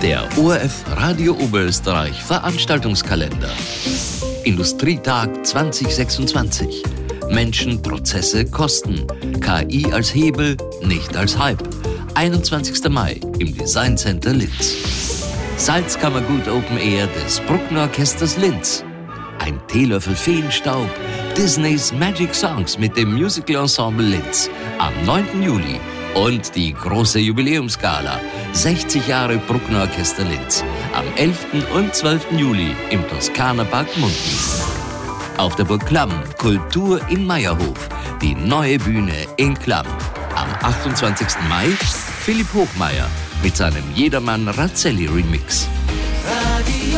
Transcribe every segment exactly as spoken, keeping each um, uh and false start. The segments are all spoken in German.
Der O R F Radio Oberösterreich Veranstaltungskalender. Industrietag zwanzig sechsundzwanzig. Menschen, Prozesse, Kosten. K I als Hebel, nicht als Hype. einundzwanzigster Mai im Design Center Linz. Salzkammergut Open Air des Bruckner Orchesters Linz. Ein Teelöffel Feenstaub. Disneys Magic Songs mit dem Musical Ensemble Linz am neunten Juli. Und die große Jubiläumsgala sechzig Jahre Bruckner Orchester Linz am elften und zwölften Juli im Toskana-Park Munden. Auf der Burg Klamm Kultur im Meierhof, die neue Bühne in Klamm. Am achtundzwanzigsten Mai Philipp Hochmeier mit seinem Jedermann Razzelli Remix. Radio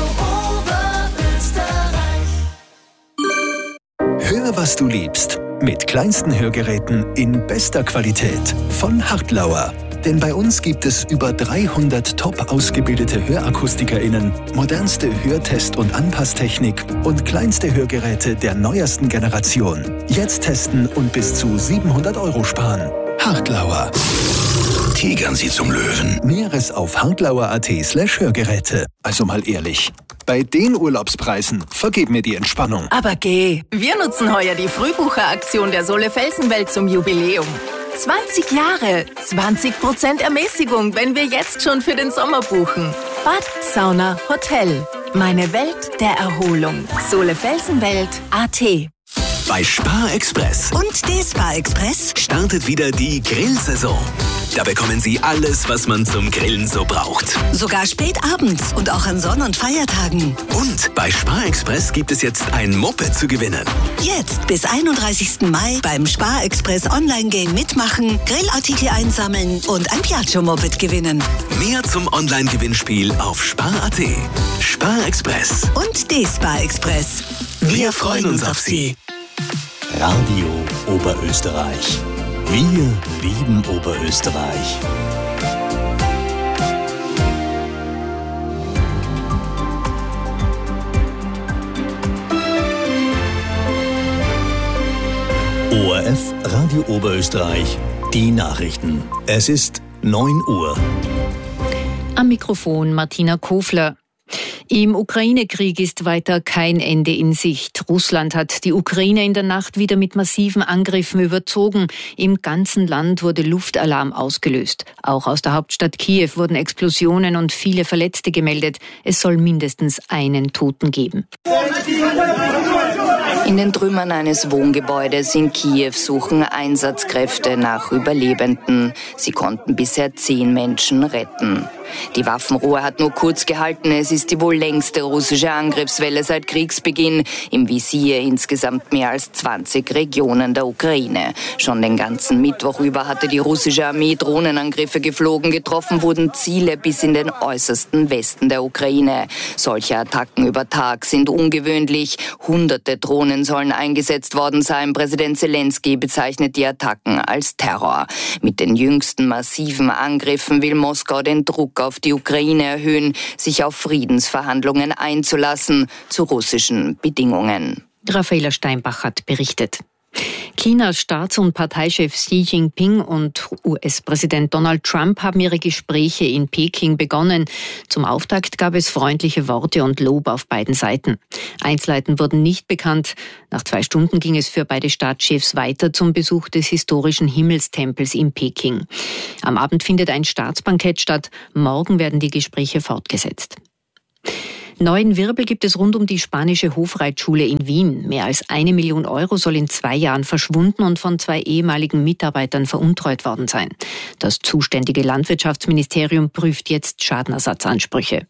Oberösterreich. Hör, was du liebst. Mit kleinsten Hörgeräten in bester Qualität von Hartlauer. Denn bei uns gibt es über dreihundert top ausgebildete HörakustikerInnen, modernste Hörtest- und Anpasstechnik und kleinste Hörgeräte der neuesten Generation. Jetzt testen und bis zu siebenhundert Euro sparen. Hartlauer. Tigern Sie zum Löwen. Näheres auf hartlauer.at slash Hörgeräte. Also mal ehrlich, bei den Urlaubspreisen vergib mir die Entspannung. Aber geh, wir nutzen heuer die Frühbucheraktion der Sohle Felsenwelt zum Jubiläum. zwanzig Jahre, zwanzig Prozent Ermäßigung, wenn wir jetzt schon für den Sommer buchen. Bad, Sauna, Hotel. Meine Welt der Erholung. Sohle Felsenwelt Punkt at. Bei Spar Express und D-Spar Express startet wieder die Grillsaison. Da bekommen Sie alles, was man zum Grillen so braucht. Sogar spät abends und auch an Sonn- und Feiertagen. Und bei Spar Express gibt es jetzt ein Moped zu gewinnen. Jetzt bis einunddreißigsten Mai beim Spar Express Online-Game mitmachen, Grillartikel einsammeln und ein Piaggio-Moped gewinnen. Mehr zum Online-Gewinnspiel auf Spar Punkt at. Spar Express und D-Spar Express. Wir freuen uns auf Sie. Radio Oberösterreich. Wir lieben Oberösterreich. O R F Radio Oberösterreich. Die Nachrichten. Es ist neun Uhr. Am Mikrofon Martina Kofler. Im Ukraine-Krieg ist weiter kein Ende in Sicht. Russland hat die Ukraine in der Nacht wieder mit massiven Angriffen überzogen. Im ganzen Land wurde Luftalarm ausgelöst. Auch aus der Hauptstadt Kiew wurden Explosionen und viele Verletzte gemeldet. Es soll mindestens einen Toten geben. In den Trümmern eines Wohngebäudes in Kiew suchen Einsatzkräfte nach Überlebenden. Sie konnten bisher zehn Menschen retten. Die Waffenruhe hat nur kurz gehalten. Es ist die wohl längste russische Angriffswelle seit Kriegsbeginn. Im Visier insgesamt mehr als zwanzig Regionen der Ukraine. Schon den ganzen Mittwoch über hatte die russische Armee Drohnenangriffe geflogen. Getroffen wurden Ziele bis in den äußersten Westen der Ukraine. Solche Attacken über Tag sind ungewöhnlich. Hunderte Drohnen sollen eingesetzt worden sein. Präsident Zelensky bezeichnet die Attacken als Terror. Mit den jüngsten massiven Angriffen will Moskau den Druck auf die Ukraine erhöhen, sich auf Friedensverhandlungen einzulassen zu russischen Bedingungen. Raffaela Steinbach hat berichtet. Chinas Staats- und Parteichef Xi Jinping und U S-Präsident Donald Trump haben ihre Gespräche in Peking begonnen. Zum Auftakt gab es freundliche Worte und Lob auf beiden Seiten. Einzelheiten wurden nicht bekannt. Nach zwei Stunden ging es für beide Staatschefs weiter zum Besuch des historischen Himmelstempels in Peking. Am Abend findet ein Staatsbankett statt. Morgen werden die Gespräche fortgesetzt. Neuen Wirbel gibt es rund um die spanische Hofreitschule in Wien. Mehr als eine Million Euro soll in zwei Jahren verschwunden und von zwei ehemaligen Mitarbeitern veruntreut worden sein. Das zuständige Landwirtschaftsministerium prüft jetzt Schadenersatzansprüche.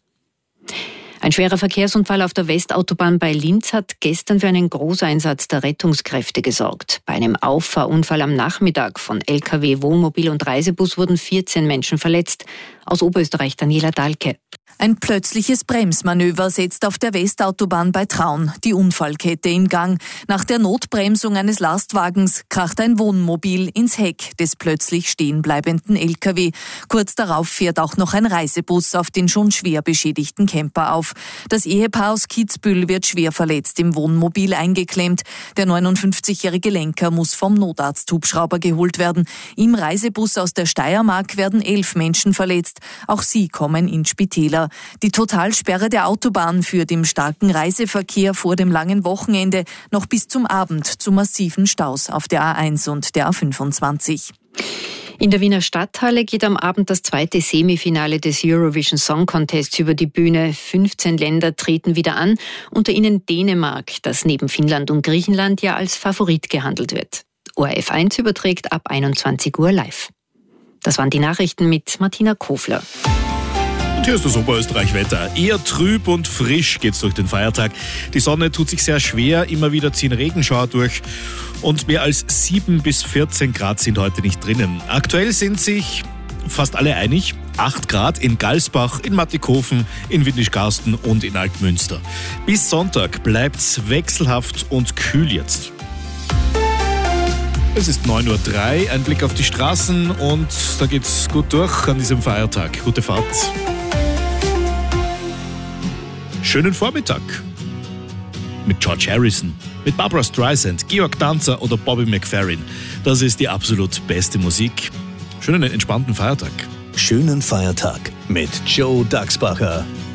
Ein schwerer Verkehrsunfall auf der Westautobahn bei Linz hat gestern für einen Großeinsatz der Rettungskräfte gesorgt. Bei einem Auffahrunfall am Nachmittag von L K W, Wohnmobil und Reisebus wurden vierzehn Menschen verletzt. Aus Oberösterreich Daniela Dahlke. Ein plötzliches Bremsmanöver setzt auf der Westautobahn bei Traun die Unfallkette in Gang. Nach der Notbremsung eines Lastwagens kracht ein Wohnmobil ins Heck des plötzlich stehenbleibenden L K W. Kurz darauf fährt auch noch ein Reisebus auf den schon schwer beschädigten Camper auf. Das Ehepaar aus Kitzbühel wird schwer verletzt im Wohnmobil eingeklemmt. Der neunundfünfzigjährige Lenker muss vom Notarzthubschrauber geholt werden. Im Reisebus aus der Steiermark werden elf Menschen verletzt. Auch sie kommen in Spitäler. weiter. Die Totalsperre der Autobahn führt im starken Reiseverkehr vor dem langen Wochenende noch bis zum Abend zu massiven Staus auf der A eins und der A fünfundzwanzig. In der Wiener Stadthalle geht am Abend das zweite Semifinale des Eurovision Song Contests über die Bühne. fünfzehn Länder treten wieder an, unter ihnen Dänemark, das neben Finnland und Griechenland ja als Favorit gehandelt wird. O R F eins überträgt ab einundzwanzig Uhr live. Das waren die Nachrichten mit Martina Kofler. Und hier ist das Oberösterreich-Wetter. Eher trüb und frisch geht's durch den Feiertag. Die Sonne tut sich sehr schwer, immer wieder ziehen Regenschauer durch. Und mehr als sieben bis vierzehn Grad sind heute nicht drinnen. Aktuell sind sich fast alle einig. acht Grad in Galsbach, in Mattighofen, in Windischgarsten und in Altmünster. Bis Sonntag bleibt's wechselhaft und kühl jetzt. Es ist neun Uhr drei, ein Blick auf die Straßen und da geht's gut durch an diesem Feiertag. Gute Fahrt. Schönen Vormittag. Mit George Harrison, mit Barbra Streisand, Georg Danzer oder Bobby McFerrin. Das ist die absolut beste Musik. Schönen entspannten Feiertag. Schönen Feiertag mit Joe Dachsbacher.